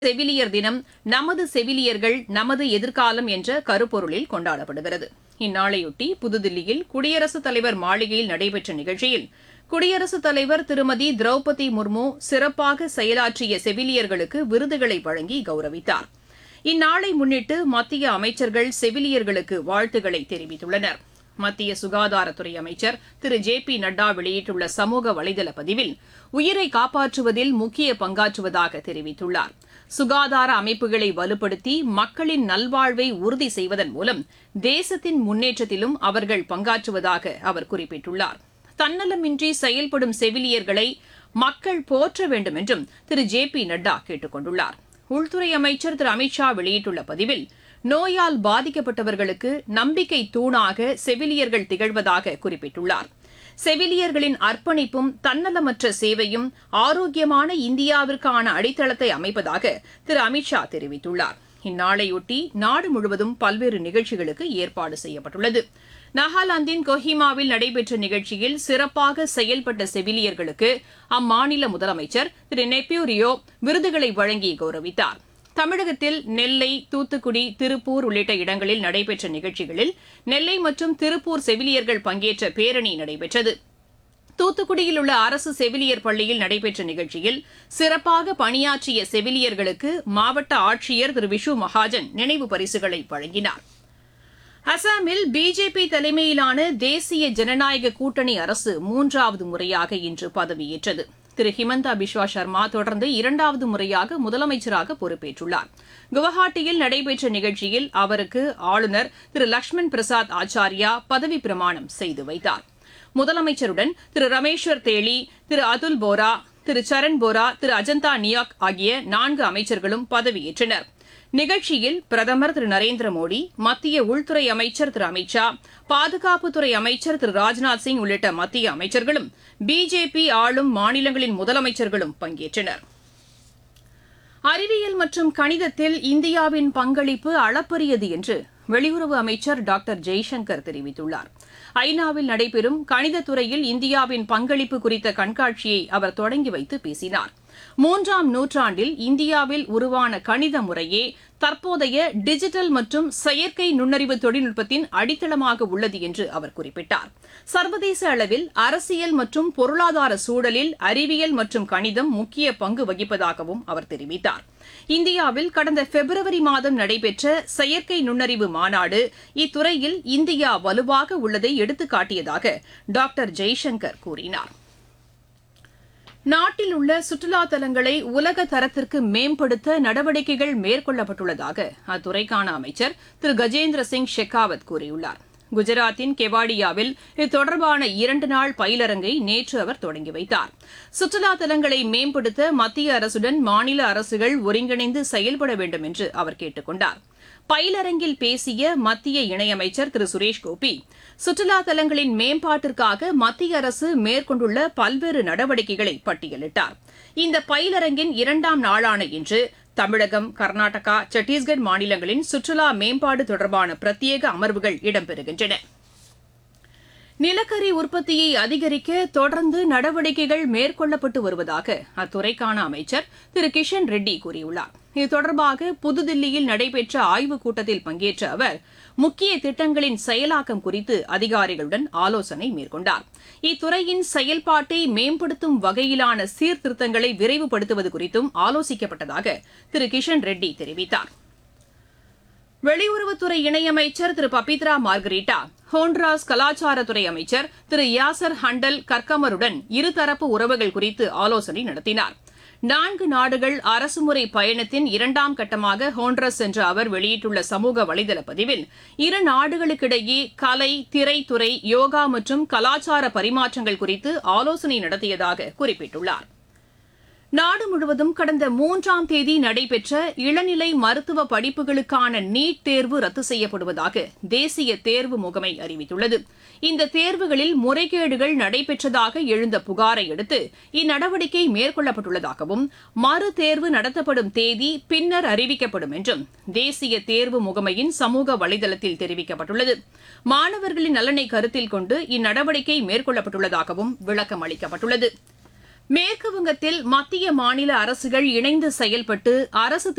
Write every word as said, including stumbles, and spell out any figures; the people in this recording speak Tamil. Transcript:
செவிலியர் தினம் நமது செவிலியர்கள் நமது எதிர்காலம் என்ற கருப்பொருளில் கொண்டாடப்படுகிறது. இந்நாளையொட்டி புதுதில்லியில் குடியரசுத் தலைவர் மாளிகையில் நடைபெற்ற நிகழ்ச்சியில் குடியரசுத் தலைவர் திருமதி திரௌபதி முர்மு சிறப்பாக செயலாற்றிய செவிலியர்களுக்கு விருதுகளை வழங்கி கௌரவித்தார். இந்நாளை முன்னிட்டு மத்திய அமைச்சர்கள் செவிலியர்களுக்கு வாழ்த்துக்களை தெரிவித்துள்ளனர். மத்திய சுகாதாரத்துறை அமைச்சர் திரு ஜே பி நட்டா வெளியிட்டுள்ள சமூக வலைதள பதிவில் உயிரை காப்பாற்றுவதில் முக்கிய பங்காற்றுவதாக தெரிவித்துள்ளார். சுகாதார அமைப்புகளை வலுப்படுத்தி மக்களின் நல்வாழ்வை உறுதி செய்வதன் மூலம் தேசத்தின் முன்னேற்றத்திலும் அவர்கள் பங்காற்றுவதாக அவர் குறிப்பிட்டுள்ளார். தன்னலமின்றி செயல்படும் செவிலியர்களை மக்கள் போற்ற வேண்டும் என்றும் திரு ஜே பி நட்டா கேட்டுக் கொண்டுள்ளார். உள்துறை அமைச்சர் திரு அமித் ஷா வெளியிட்டுள்ள பதிவில் நோயால் பாதிக்கப்பட்டவர்களுக்கு நம்பிக்கை தூணாக செவிலியர்கள் திகழ்வதாக குறிப்பிட்டுள்ளார். செவிலியர்களின் அர்ப்பணிப்பும் தன்னலமற்ற சேவையும் ஆரோக்கியமான இந்தியாவிற்கான அடித்தளத்தை அமைப்பதாக திரு அமித் ஷா தெரிவித்துள்ளார். இந்நாளையொட்டி நாடு முழுவதும் பல்வேறு நிகழ்ச்சிகளுக்கு ஏற்பாடு செய்யப்பட்டுள்ளது. நாகாலாந்தின் கொஹிமாவில் நடைபெற்ற நிகழ்ச்சியில் சிறப்பாக செயல்பட்ட செவிலியர்களுக்கு அம்மாநில முதலமைச்சர் திரு நெய்பியூ ரியோ விருதுகளை வழங்கி கௌரவித்தார். தமிழகத்தில் நெல்லை, தூத்துக்குடி, திருப்பூர் உள்ளிட்ட இடங்களில் நடைபெற்ற நிகழ்ச்சிகளில் நெல்லை மற்றும் திருப்பூர் செவிலியர்கள் பங்கேற்ற பேரணி நடைபெற்றது. தூத்துக்குடியில் உள்ள அரசு செவிலியர் பள்ளியில் நடைபெற்ற நிகழ்ச்சியில் சிறப்பாக பணியாற்றிய செவிலியர்களுக்கு மாவட்ட ஆட்சியர் திரு விஷு மகாஜன் நினைவு பரிசுகளை வழங்கினார். அசாமில் பிஜேபி தலைமையிலான தேசிய ஜனநாயக கூட்டணி அரசு மூன்றாவது முறையாக இன்று பதவியேற்றது. திரு ஹிமந்தா பிஸ்வா சர்மா தொடர்ந்து இரண்டாவது முறையாக முதலமைச்சராக பொறுப்பேற்றுள்ளார். குவஹாட்டியில் நடைபெற்ற நிகழ்ச்சியில் அவருக்கு ஆளுநர் திரு லக்ஷ்மண் பிரசாத் ஆச்சாரியா பதவி பிரமாணம் செய்து வைத்தார். முதலமைச்சருடன் திரு ரமேஸ்வர் தேலி, திரு அதுல் போரா, திரு சரண் போரா, திரு அஜந்தா நியாக் ஆகிய நான்கு அமைச்சர்களும் பதவியேற்றனர். நிகழ்ச்சியில் பிரதமர் திரு நரேந்திர மோடி, மத்திய உள்துறை அமைச்சர் திரு அமித் ஷா, பாதுகாப்புத்துறை அமைச்சர் திரு ராஜ்நாத் சிங் உள்ளிட்ட மத்திய அமைச்சர்களும் பிஜேபி ஆளும் மாநிலங்களின் முதலமைச்சர்களும் பங்கேற்றனர். அறிவியல் மற்றும் கணிதத்தில் இந்தியாவின் பங்களிப்பு அளப்பரியது என்று வெளியுறவு அமைச்சர் டாக்டர் ஜெய்சங்கர் தெரிவித்துள்ளார். ஐநாவில் நடைபெறும் கணிதத்துறையில் இந்தியாவின் பங்களிப்பு குறித்த கண்காட்சியை அவர் தொடங்கி வைத்து பேசினார். மூன்றாம் நூற்றாண்டில் இந்தியாவில் உருவான கணித முறையே தற்போதைய டிஜிட்டல் மற்றும் செயற்கை நுண்ணறிவு தொழில்நுட்பத்தின் அடித்தளமாக உள்ளது என்று அவர் குறிப்பிட்டார். சர்வதேச அளவில் அரசியல் மற்றும் பொருளாதார சூழலில் அறிவியல் மற்றும் கணிதம் முக்கிய பங்கு வகிப்பதாகவும் அவர் தெரிவித்தார். இந்தியாவில் கடந்த பிப்ரவரி மாதம் நடைபெற்ற செயற்கை நுண்ணறிவு மாநாடு இத்துறையில் இந்தியா வலுவாக உள்ளதை எடுத்துக்காட்டியதாக டாக்டர் ஜெய்சங்கர் கூறினார். நாட்டில் உள்ள சுற்றுலா தலங்களை உலக தரத்திற்கு மேம்படுத்த நடவடிக்கைகள் மேற்கொள்ளப்பட்டுள்ளதாக அத்துறைக்கான அமைச்சர் திரு கஜேந்திர சிங் ஷெகாவத் கூறியுள்ளார். குஜராத்தின் கெவாடியாவில் இது தொடர்பான இரண்டு நாள் பயிலரங்கை நேற்று அவர் தொடங்கி வைத்தார். சுற்றுலா தலங்களை மேம்படுத்த மத்திய அரசுடன் மாநில அரசுகள் ஒருங்கிணைந்து செயல்பட வேண்டும் என்று அவர் கேட்டுக் கொண்டார். பயிலரங்கில் பேசிய மத்திய இணையமைச்சர் திரு சுரேஷ் கோபி, சுற்றுலா தலங்களின் மேம்பாட்டிற்காக மத்திய அரசு மேற்கொண்டுள்ள பல்வேறு நடவடிக்கைகளை பட்டியலிட்டார். இந்த பயிலரங்கின் இரண்டாம் நாளான இன்று தமிழகம், கர்நாடகா, சத்தீஸ்கர் மாநிலங்களின் சுற்றுலா மேம்பாடு தொடர்பான பிரத்யேக அமர்வுகள் இடம்பெறுகின்றன. நிலக்கரி உற்பத்தியை அதிகரிக்க தொடர்ந்து நடவடிக்கைகள் மேற்கொள்ளப்பட்டு வருவதாக அத்துறைக்கான அமைச்சர் திரு கிஷன் ரெட்டி கூறியுள்ளார். இது தொடர்பாக புதுதில்லியில் நடைபெற்ற ஆய்வுக் கூட்டத்தில் பங்கேற்ற அவர் முக்கிய திட்டங்களின் செயலாக்கம் குறித்து அதிகாரிகளுடன் ஆலோசனை மேற்கொண்டார். இத்துறையின் செயல்பாட்டை மேம்படுத்தும் வகையிலான சீர்திருத்தங்களை விரைவுபடுத்துவது குறித்தும் ஆலோசிக்கப்பட்டதாக திரு கிஷன் ரெட்டி தெரிவித்தார். வெளியுறவுத்துறை இணையமைச்சர் திரு பபித்ரா மார்கரீட்டா ஹோண்ட்ராஸ் கலாச்சாரத்துறை அமைச்சர் திரு யாசர் ஹண்டல் கர்கமருடன் இருதரப்பு உறவுகள் குறித்து ஆலோசனை நடத்தினார். நான்கு நாடுகள் அரசுமுறை பயணத்தின் இரண்டாம் கட்டமாக ஹோண்ட்ரஸ் சென்ற அவர் வெளியிட்டுள்ள சமூக வலைதள பதிவில் இரு நாடுகளுக்கிடையே கலை, திரைத்துறை, யோகா மற்றும் கலாச்சார பரிமாற்றங்கள் குறித்து ஆலோசனை நடத்தியதாக குறிப்பிட்டுள்ளார். நாடு முழுவதும் கடந்த மூன்றாம் தேதி நடைபெற்ற இளநிலை மருத்துவ படிப்புகளுக்கான நீட் தேர்வு ரத்து செய்யப்படுவதாக தேசிய தேர்வு முகமை அறிவித்துள்ளது. இந்த தேர்வுகளில் முறைகேடுகள் நடைபெற்றதாக எழுந்த புகாரை அடுத்து இந்நடவடிக்கை மேற்கொள்ளப்பட்டுள்ளதாகவும் மறு தேர்வு நடத்தப்படும் தேதி பின்னர் அறிவிக்கப்படும் என்றும் தேசிய தேர்வு முகமையின் சமூக வலைதளத்தில் தெரிவிக்கப்பட்டுள்ளது. மாணவர்களின் நலனை கருத்தில் கொண்டு இந்நடவடிக்கை மேற்கொள்ளப்பட்டுள்ளதாகவும் விளக்கம் அளிக்கப்பட்டுள்ளது. மேற்குவங்கத்தில் மத்திய மாநில அரசுகள் இணைந்து செயல்பட்டு அரசு